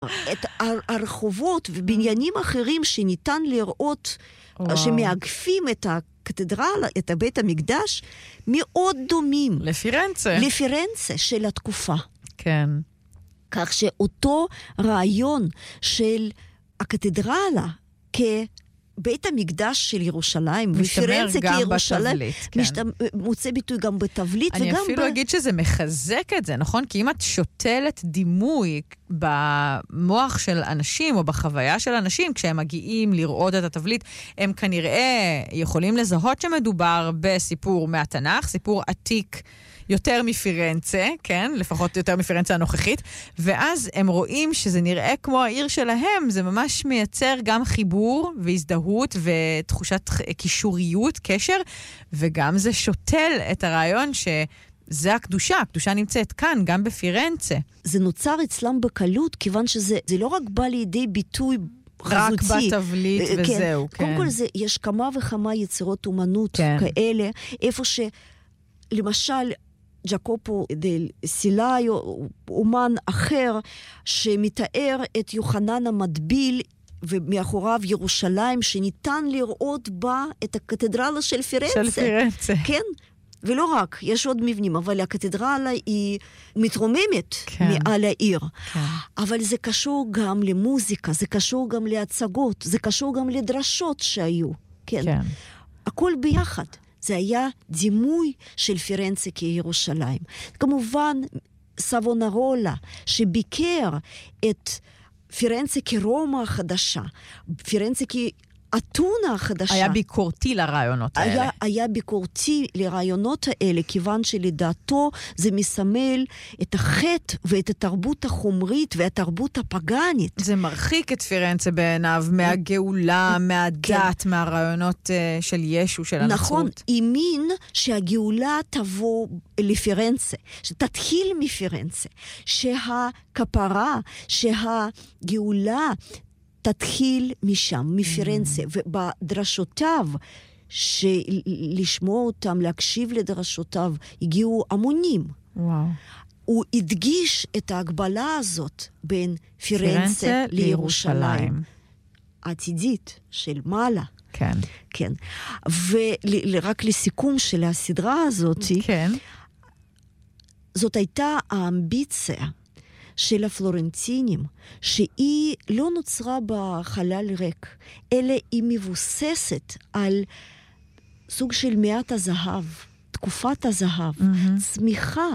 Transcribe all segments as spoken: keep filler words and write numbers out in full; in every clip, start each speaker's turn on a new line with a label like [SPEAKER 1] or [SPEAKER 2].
[SPEAKER 1] את הרחובות ובניינים אחרים שניתן לראות, שמאגפים את הקתדרלה, את בית המקדש, מאוד דומים.
[SPEAKER 2] לפירנצה.
[SPEAKER 1] לפירנצה של התקופה.
[SPEAKER 2] כן.
[SPEAKER 1] כך שאותו רעיון של הקתדרלה כבית המקדש של ירושלים, ופירנצה כירושלים,
[SPEAKER 2] כן.
[SPEAKER 1] משת... מוצא ביטוי גם בתבלית.
[SPEAKER 2] אני
[SPEAKER 1] וגם
[SPEAKER 2] אפילו
[SPEAKER 1] ב...
[SPEAKER 2] אגיד שזה מחזק את זה, נכון? כי אם את שותלת דימוי במוח של אנשים, או בחוויה של אנשים, כשהם מגיעים לראות את התבלית, הם כנראה יכולים לזהות שמדובר בסיפור מהתנ"ך, סיפור עתיק, יותר מפירנצה, כן? לפחות יותר מפירנצה הנוכחית, ואז הם רואים שזה נראה כמו העיר שלהם, זה ממש מייצר גם חיבור והזדהות ותחושת קישוריות, קשר, וגם זה שותל את הרעיון שזה הקדושה, הקדושה נמצאת כאן, גם בפירנצה.
[SPEAKER 1] זה נוצר אצלם בקלות, כיוון שזה זה לא רק בא לידי ביטוי
[SPEAKER 2] רק
[SPEAKER 1] חזותי.
[SPEAKER 2] בתבלית
[SPEAKER 1] כן.
[SPEAKER 2] וזהו, כן.
[SPEAKER 1] קודם כל זה, יש כמה וכמה יצירות אומנות
[SPEAKER 2] כן.
[SPEAKER 1] כאלה, איפה ש... למשל, ג'קופו דל סילאיו, אומן אחר, שמתאר את יוחנן המטביל, ומאחוריו ירושלים, שניתן לראות בה את הקתדרלה של פירנצה.
[SPEAKER 2] של פירנצה.
[SPEAKER 1] כן, ולא רק, יש עוד מבנים, אבל הקתדרלה היא מתרוממת
[SPEAKER 2] כן.
[SPEAKER 1] מעל העיר.
[SPEAKER 2] כן.
[SPEAKER 1] אבל זה קשור גם למוזיקה, זה קשור גם להצגות, זה קשור גם לדרשות שהיו. כן.
[SPEAKER 2] כן.
[SPEAKER 1] הכל ביחד. זה היה דימוי של פירנצה כירושלים. כמובן, סבונרולה, שביקר את פירנצה כרומא החדשה, פירנצה כאתונה החדשה.
[SPEAKER 2] היה ביקורתי לרעיונות האלה.
[SPEAKER 1] היה, היה ביקורתי לרעיונות האלה, כיוון שלדעתו זה מסמל את החטא ואת התרבות החומרית והתרבות הפגנית.
[SPEAKER 2] זה מרחיק את פירנצה בעיניו מהגאולה, מהדת, כן. מהרעיונות uh, של ישו, של הנצרות.
[SPEAKER 1] נכון, האמין שהגאולה תבוא לפירנצה, שתתחיל מפירנצה, שהכפרה, שהגאולה תתחיל משם, מפירנצה, mm. ובדרשותיו, שלשמוע אותם, להקשיב לדרשותיו, הגיעו המונים.
[SPEAKER 2] וואו.
[SPEAKER 1] הוא הדגיש את ההגבלה הזאת בין פירנצה,
[SPEAKER 2] פירנצה
[SPEAKER 1] לירושלים.
[SPEAKER 2] לירושלים.
[SPEAKER 1] עתידית של מעלה.
[SPEAKER 2] כן.
[SPEAKER 1] כן. ורק לסיכום של הסדרה הזאת,
[SPEAKER 2] כן.
[SPEAKER 1] זאת הייתה האמביציה של הפלורנטינים, שהיא לא נוצרה בחלל ריק, אלא היא מבוססת על סוג של מעט הזהב, תקופת הזהב, mm-hmm. צמיחה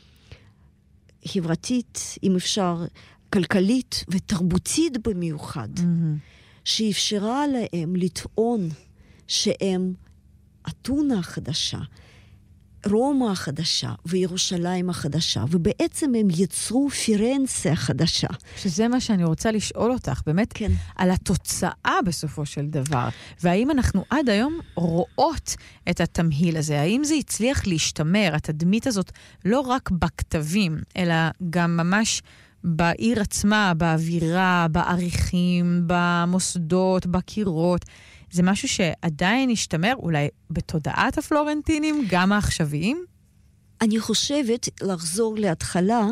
[SPEAKER 1] חברתית, אם אפשר, כלכלית ותרבותית במיוחד, mm-hmm. שאפשרה להם לטעון שהם אתונה החדשה, רומא החדשה וירושלים החדשה, ובעצם הם יצרו פירנצה החדשה.
[SPEAKER 2] שזה מה שאני רוצה לשאול אותך, באמת,
[SPEAKER 1] כן.
[SPEAKER 2] על התוצאה בסופו של דבר. והאם אנחנו עד היום רואות את התמהיל הזה? האם זה הצליח להשתמר, התדמית הזאת, לא רק בכתבים, אלא גם ממש בעיר עצמה, באווירה, בעריכים, במוסדות, בקירות? זה משהו שעדיין השתמר, אולי בתודעת הפלורנטינים, גם העכשוויים?
[SPEAKER 1] אני חושבת לחזור להתחלה,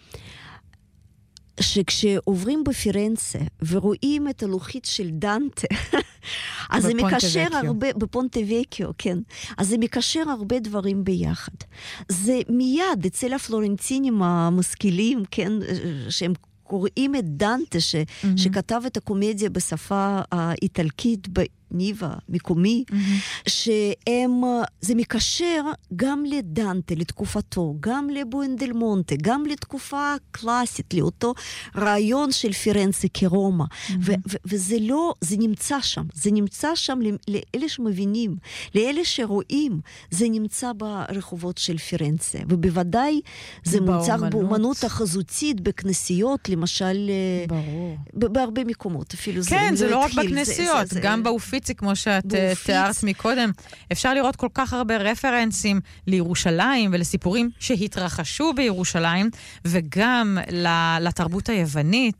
[SPEAKER 1] שכשעוברים בפירנצה ורואים את הלוחית של דנטה, אז זה מקשר הרבה, בפונטווקיו, כן. אז זה מקשר הרבה דברים ביחד. זה מיד אצל הפלורנטינים המשכילים, כן, שהם קוראים את דנטה, ש, mm-hmm. שכתב את הקומדיה בשפה האיטלקית, ניבה, מקומי, mm-hmm. שהם, זה מקשר גם לדנטה, לתקופתו, גם לבואנדלמונטה, גם לתקופה קלאסית, לאותו רעיון של פירנצה כרומא. Mm-hmm. ו- ו- וזה לא, זה נמצא שם. זה נמצא שם לאלה שמבינים, לאלה שרואים, זה נמצא ברחובות של פירנצה. ובוודאי זה מוצג באומנות החזותית, בכנסיות, למשל,
[SPEAKER 2] ברור.
[SPEAKER 1] בהרבה מקומות. אפילו
[SPEAKER 2] כן,
[SPEAKER 1] זה,
[SPEAKER 2] זה לא רק
[SPEAKER 1] התחיל,
[SPEAKER 2] בכנסיות, זה, זה, גם באופיץ. כמו שאת תיארת מקודם, אפשר לראות כל כך הרבה רפרנסים לירושלים ולסיפורים שהתרחשו בירושלים, וגם לתרבות היוונית.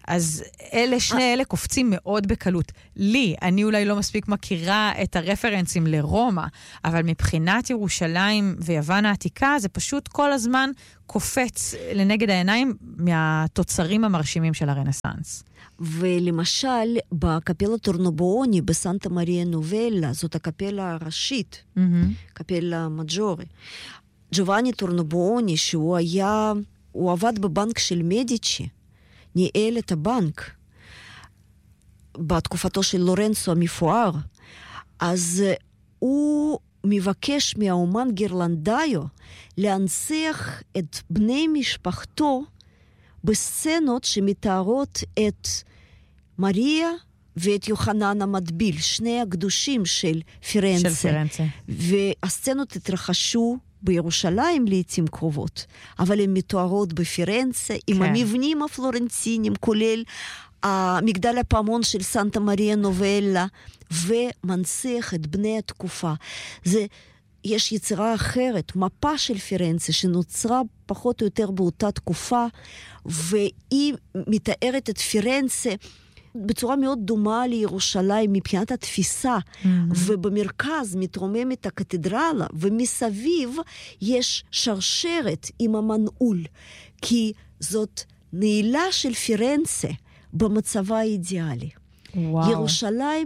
[SPEAKER 2] אז אלה, שני אלה קופצים מאוד בקלות. לי, אני אולי לא מספיק מכירה את הרפרנסים לרומא, אבל מבחינת ירושלים ויוון העתיקה, זה פשוט כל הזמן קופץ לנגד העיניים מהתוצרים המרשימים של הרנסנס.
[SPEAKER 1] ולמשל, בקפלה טורנובוני בסנטה מריה נובלה, זאת הקפלה הראשית, mm-hmm. קפלה מג'ורי. ג'ובאני טורנובוני, שהוא היה, הוא עבד בבנק של מדיצ'י, ניהל את הבנק בתקופתו של לורנצו המפואר, אז הוא מבקש מהאומן גירלנדאיו להנציח את בני משפחתו בסצנות שמתארות את מריה ואת יוחנן המטביל, שני הקדושים של פירנצה.
[SPEAKER 2] של פירנצה.
[SPEAKER 1] והסצנות התרחשו בירושלים לעתים קרובות, אבל הן מתוארות בפירנצה, עם כן. המבנים הפלורנטינים, כולל המגדל הפעמון של סנטה מריה נובלה, ומנציח את בני התקופה. זה, יש יצירה אחרת, מפה של פירנצה, שנוצרה פחות או יותר באותה תקופה, והיא מתארת את פירנצה בצורה מאוד דומה לירושלים מבחינת התפיסה, mm-hmm. ובמרכז מתרוממת הקתדרלה, ומסביב יש שרשרת עם המנעול, כי זאת נעילה של פירנצה במצבה האידיאלי. וואו. ירושלים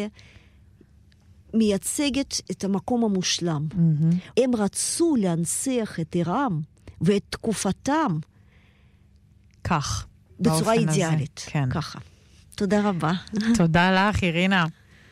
[SPEAKER 1] כמייצגת את המקום המושלם. Mm-hmm. הם רצו להנציח את עירם ואת תקופתם
[SPEAKER 2] כך.
[SPEAKER 1] בצורה אידיאלית. כן. ככה. תודה רבה.
[SPEAKER 2] תודה לך, אירינה.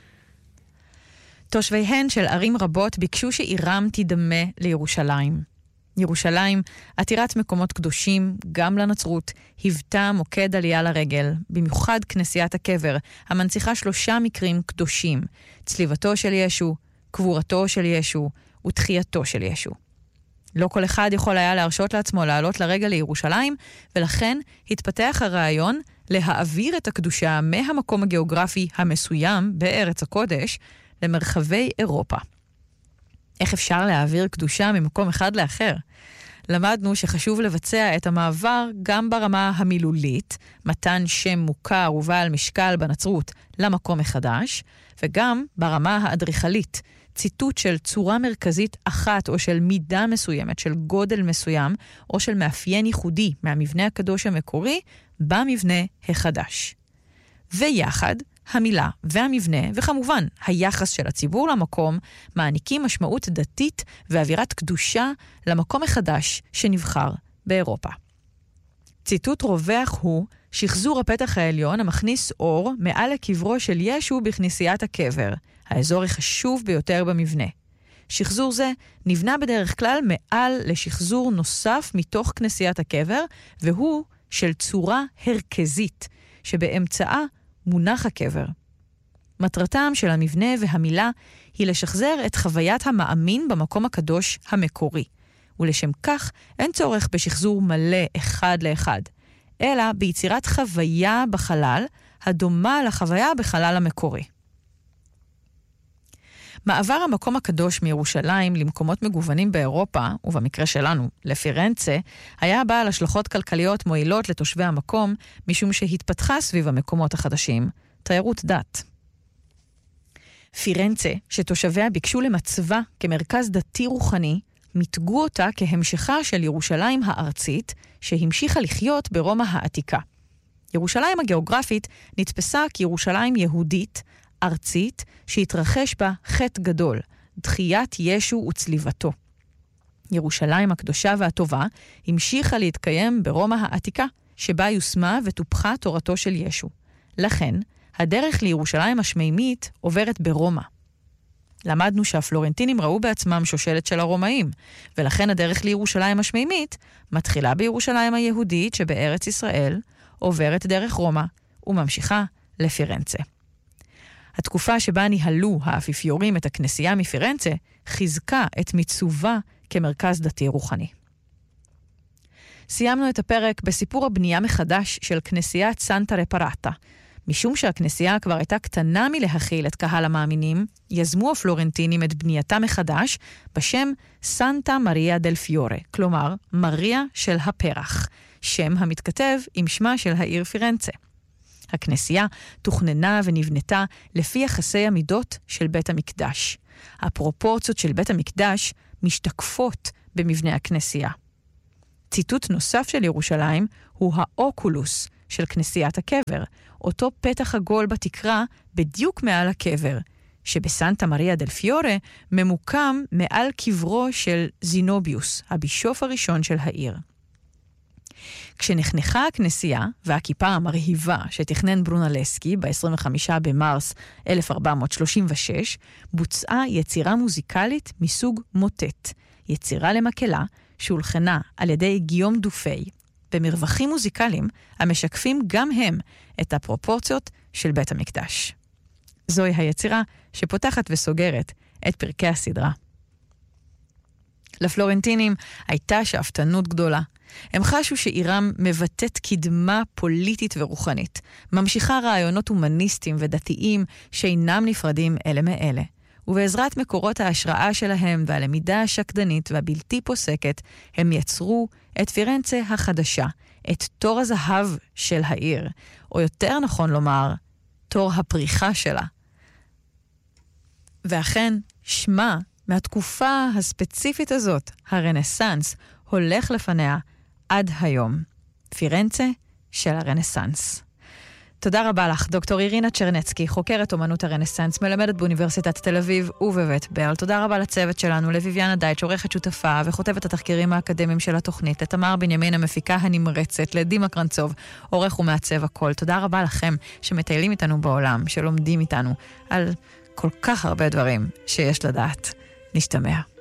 [SPEAKER 2] תושביהן של ערים רבות ביקשו שעירם תדמה לירושלים. ירושלים, עתירת מקומות קדושים, גם לנצרות, היוותה מוקד עלייה לרגל, במיוחד כנסיית הקבר, המנציחה שלושה מקרים קדושים, צליבתו של ישו, קבורתו של ישו ותחייתו של ישו. לא כל אחד יכול היה להרשות לעצמו לעלות לרגל לירושלים, ולכן התפתח הרעיון להעביר את הקדושה מהמקום הגיאוגרפי המסוים בארץ הקודש למרחבי אירופה. איך אפשר להעביר קדושה ממקום אחד לאחר? למדנו שחשוב לבצע את המעבר גם ברמה המילולית, מתן שם מוכר ובעל משקל בנצרות למקום מחדש, וגם ברמה האדריכלית, ציטוט של צורה מרכזית אחת או של מידה מסוימת, של גודל מסוים, או של מאפיין ייחודי מהמבנה הקדוש המקורי במבנה החדש. ויחד, המילה והמבנה, וכמובן היחס של הציבור למקום, מעניקים משמעות דתית ואווירת קדושה למקום החדש שנבחר באירופה. ציטוט רווח הוא שחזור הפתח העליון המכניס אור מעל לקברו של ישו בכנסיית הקבר, האזור החשוב ביותר במבנה. שחזור זה נבנה בדרך כלל מעל לשחזור נוסף מתוך כנסיית הקבר, והוא של צורה הרכזית, שבאמצעה מונח הקבר. מטרתם של המבנה והמילה היא לשחזר את חוויית המאמין במקום הקדוש המקורי, ולשם כך אין צורך בשחזור מלא אחד לאחד, אלא ביצירת חוויה בחלל הדומה לחוויה בחלל המקורי. מעבר המקום הקדוש מירושלים למקומות מגוונים באירופה, ובמקרה שלנו, לפירנצה, היה בעל השלכות כלכליות מועילות לתושבי המקום, משום שהתפתחה סביב המקומות החדשים, תיירות דת. פירנצה, שתושביה ביקשו למצבה כמרכז דתי רוחני, מתגו אותה כהמשכה של ירושלים הארצית, שהמשיכה לחיות ברומא העתיקה. ירושלים הגיאוגרפית נתפסה כירושלים יהודית, ארצית, שהתרחש בה חטא גדול, דחיית ישו וצליבתו. ירושלים הקדושה והטובה המשיכה להתקיים ברומא העתיקה, שבה יושמה וטופחה תורתו של ישו. לכן, הדרך לירושלים השמימית עוברת ברומא. למדנו שהפלורנטינים ראו בעצמם שושלת של הרומאים, ולכן הדרך לירושלים השמימית מתחילה בירושלים היהודית שבארץ ישראל, עוברת דרך רומא וממשיכה לפירנצה. התקופה שבה ניהלו האפיפיורים את הכנסייה מפירנצה חיזקה את מיצובה כמרכז דתי רוחני. סיימנו את הפרק בסיפור הבנייה מחדש של כנסיית סנטה רפרטה. משום שהכנסייה כבר הייתה קטנה מלהכיל את קהל המאמינים, יזמו הפלורנטינים את בנייתה מחדש בשם סנטה מריה דל פיורה, כלומר מריה של הפרח, שם המתכתב עם שמה של העיר פירנצה. הכנסייה תוכננה ונבנתה לפי יחסי המידות של בית המקדש. הפרופורציות של בית המקדש משתקפות במבנה הכנסייה. ציטוט נוסף של ירושלים הוא האוקולוס של כנסיית הקבר, אותו פתח עגול בתקרה בדיוק מעל הקבר, שבסנטה מריה דל פיורה ממוקם מעל קברו של זינוביוס, הבישוף הראשון של העיר. כשנחנכה הכנסייה והכיפה המרהיבה שתכנן ברונלסקי ב-עשרים וחמישה במרס אלף ארבע מאות שלושים ושש, בוצעה יצירה מוזיקלית מסוג מוטט, יצירה למקהלה שהולחנה על ידי גיום דופי, במרווחים מוזיקליים המשקפים גם הם את הפרופורציות של בית המקדש. זוהי היצירה שפותחת וסוגרת את פרקי הסדרה. לפלורנטינים הייתה שאפתנות גדולה. הם חשו שעירם מבטאת קדמה פוליטית ורוחנית, ממשיכה רעיונות הומניסטיים ודתיים שאינם נפרדים אלה מאלה. ובעזרת מקורות ההשראה שלהם והלמידה השקדנית והבלתי פוסקת, הם יצרו את פירנצה החדשה, את תור הזהב של העיר, או יותר נכון לומר, תור הפריחה שלה. ואכן, שמה מהתקופה הספציפית הזאת, הרנסנס, הולך לפניה עד היום. פירנצה של הרנסנס. תודה רבה לך, דוקטור אירינה צ'רנצקי, חוקרת אומנות הרנסנס, מלמדת באוניברסיטת תל אביב ובבית ברל. תודה רבה לצוות שלנו, לביביאנה דייטש, עורכת שותפה וכותבת התחקירים האקדמיים של התוכנית, לתמר בנימין המפיקה הנמרצת, לדימה קרנצוב, עורך ומעצב הכל. תודה רבה לכם שמטיילים איתנו בעולם, שלומדים איתנו על כל כך הרבה דברים שיש לדעת. נשתמע.